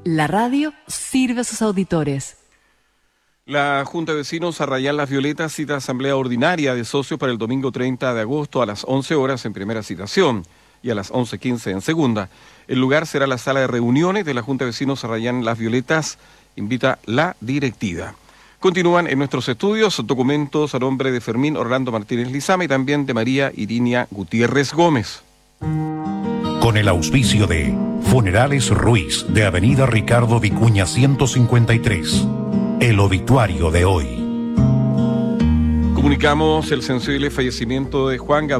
La radio sirve a sus auditores. La Junta de Vecinos Arrayán Las Violetas cita asamblea ordinaria de socios para el domingo 30 de agosto a las 11 horas en primera citación y a las 11:15 en segunda. El lugar será la sala de reuniones de la Junta de Vecinos Arrayán Las Violetas, invita la directiva. Continúan en nuestros estudios documentos a nombre de Fermín Orlando Martínez Lizama y también de María Irinia Gutiérrez Gómez. Con el auspicio de Funerales Ruiz de Avenida Ricardo Vicuña 153. El obituario de hoy. Comunicamos el sensible fallecimiento de Juan Gabriel